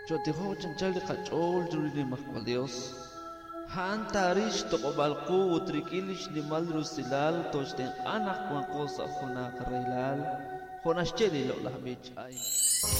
chotijo chanchal qach'ol ruri maqbal Dios han tarish toqobalqu utrikilish nimal rusilal toshten anak kwan qosa jona qarraylal jonashcheli lo lahbich ay